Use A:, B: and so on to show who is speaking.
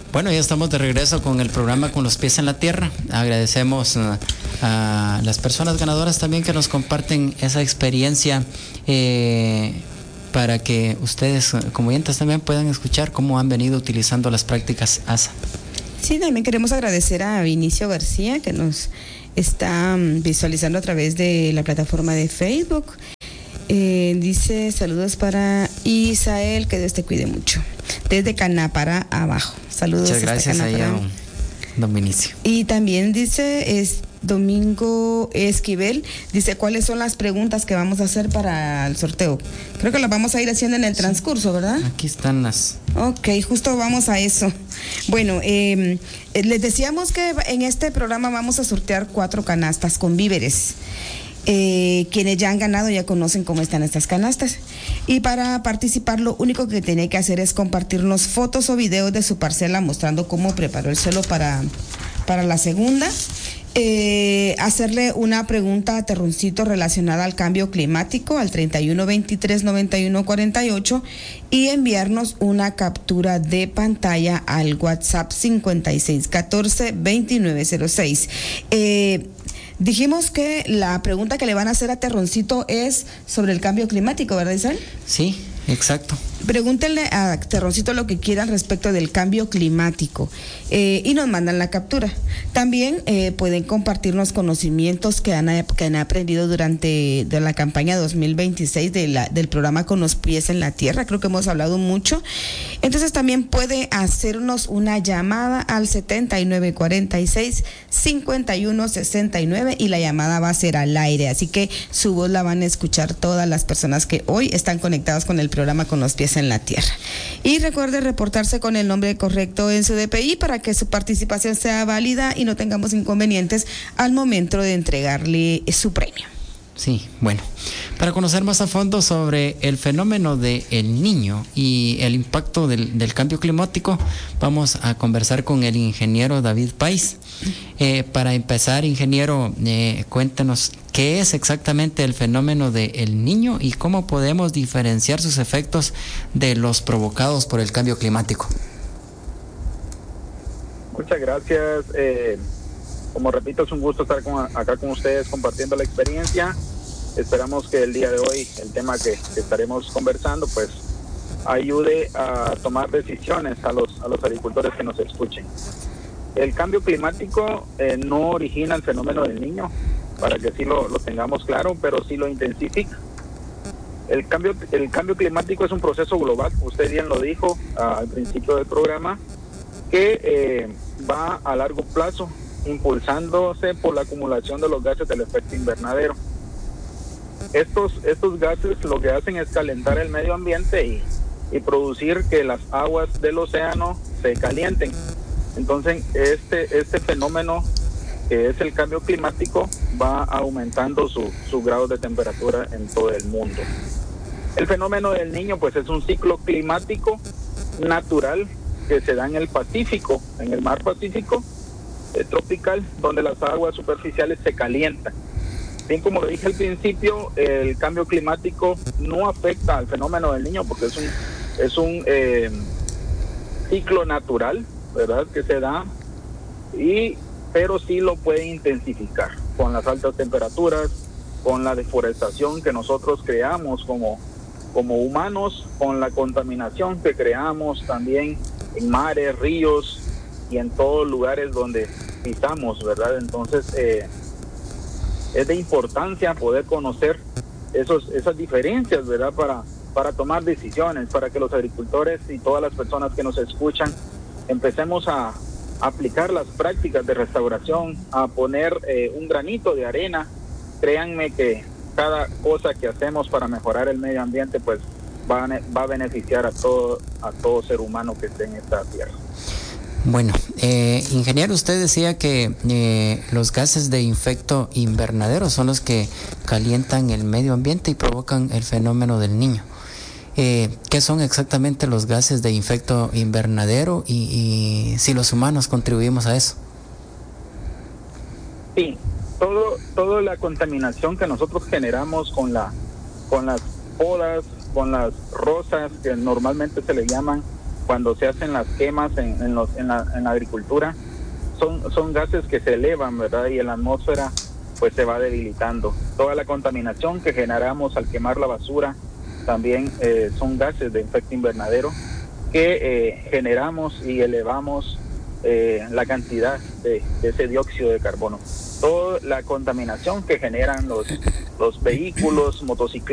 A: Bueno, ya estamos de regreso con el programa Con los Pies en la Tierra. Agradecemos a las personas ganadoras también que nos comparten esa experiencia para que ustedes como oyentes también puedan escuchar cómo han venido utilizando las prácticas ASA.
B: Sí, también queremos agradecer a Vinicio García que nos está visualizando a través de la plataforma de Facebook. Dice saludos para Isael, que Dios te cuide mucho. Desde Canapara abajo. Saludos.
A: Muchas gracias a don Vinicio.
B: Y también dice Domingo Esquivel, dice cuáles son las preguntas que vamos a hacer para el sorteo. Creo que las vamos a ir haciendo en el transcurso, ¿verdad?
A: Aquí están las.
B: Ok, justo vamos a eso. Bueno, les decíamos que en este programa vamos a sortear 4 canastas con víveres. Quienes ya han ganado ya conocen cómo están estas canastas, y para participar lo único que tiene que hacer es compartirnos fotos o videos de su parcela mostrando cómo preparó el suelo para la segunda, hacerle una pregunta a Terroncito relacionada al cambio climático al 31239148 y enviarnos una captura de pantalla al WhatsApp 5614-2906. Dijimos que la pregunta que le van a hacer a Terroncito es sobre el cambio climático, ¿verdad, Isabel?
A: Sí, exacto.
B: Pregúntenle a Terroncito lo que quieran respecto del cambio climático y nos mandan la captura. También pueden compartirnos conocimientos que han aprendido durante la campaña 2026 del programa Con los Pies en la Tierra. Creo que hemos hablado mucho. Entonces también puede hacernos una llamada al 7946-5169 y la llamada va a ser al aire. Así que su voz la van a escuchar todas las personas que hoy están conectadas con el programa Con los Pies en la Tierra. Y recuerde reportarse con el nombre correcto en su DPI para que su participación sea válida y no tengamos inconvenientes al momento de entregarle su premio.
A: Sí, bueno, para conocer más a fondo sobre el fenómeno del Niño y el impacto del cambio climático, vamos a conversar con el ingeniero David Pais. Para empezar, ingeniero, cuéntenos qué es exactamente el fenómeno del Niño y cómo podemos diferenciar sus efectos de los provocados por el cambio climático.
C: Muchas gracias. Como repito, es un gusto estar acá con ustedes compartiendo la experiencia. Esperamos que el día de hoy el tema que estaremos conversando pues ayude a tomar decisiones a los agricultores que nos escuchen. El cambio climático no origina el fenómeno del Niño, para que sí lo tengamos claro, pero sí lo intensifica. El cambio climático es un proceso global, usted bien lo dijo al principio del programa, que va a largo plazo, impulsándose por la acumulación de los gases del efecto invernadero. Estos gases lo que hacen es calentar el medio ambiente y producir que las aguas del océano se calienten. Entonces, este fenómeno, que es el cambio climático, va aumentando su grado de temperatura en todo el mundo. El fenómeno del Niño, pues es un ciclo climático natural que se da en el Pacífico, en el mar Pacífico tropical, donde las aguas superficiales se calientan. Bien, como dije al principio, el cambio climático no afecta al fenómeno del Niño porque es un ciclo natural, ¿verdad?, que se da, pero sí lo puede intensificar con las altas temperaturas, con la deforestación que nosotros creamos como humanos, con la contaminación que creamos también en mares, ríos y en todos lugares donde pisamos, ¿verdad? Entonces, es de importancia poder conocer esas diferencias, ¿verdad?, para tomar decisiones, para que los agricultores y todas las personas que nos escuchan empecemos a aplicar las prácticas de restauración, a poner un granito de arena. Créanme que cada cosa que hacemos para mejorar el medio ambiente pues va a beneficiar a todo ser humano que esté en esta tierra.
A: Bueno, ingeniero, usted decía que los gases de efecto invernadero son los que calientan el medio ambiente y provocan el fenómeno del Niño. ¿Qué son exactamente los gases de efecto invernadero y si los humanos contribuimos a eso?
C: Sí, toda la contaminación que nosotros generamos con las podas, con las rosas, que normalmente se le llaman cuando se hacen las quemas en la agricultura, son gases que se elevan, ¿verdad? Y en la atmósfera pues se va debilitando. Toda la contaminación que generamos al quemar la basura también son gases de efecto invernadero que generamos y elevamos la cantidad de ese dióxido de carbono. Toda la contaminación que generan los vehículos, motocicletas,